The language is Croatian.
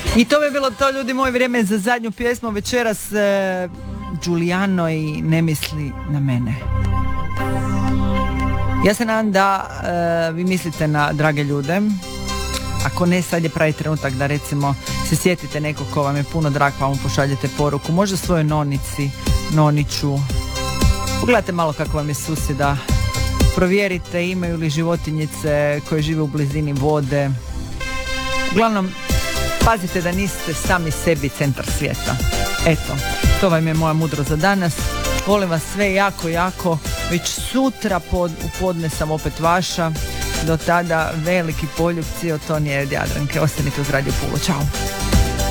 I to bi bilo to, ljudi moji, vrijeme za zadnju pjesmu večeras. Giuliano i Ne misli na mene. Ja se nadam da vi mislite na drage ljude. Ako ne, sad je pravi trenutak da recimo se sjetite nekog ko vam je puno drag, pa mu pošaljete poruku, možda svojoj nonici, noniću. Pogledajte malo kako vam je susjeda, provjerite imaju li životinjice koje žive u blizini vode. Uglavnom, pazite da niste sami sebi centar svijeta. Eto, to vam je moja mudrost za danas. Volim vas sve jako, jako. Već sutra u podne sam opet vaša. Do tada veliki poljubci od Tonije i Jadranke. Ostanite uz Radio Pulu. Ćao.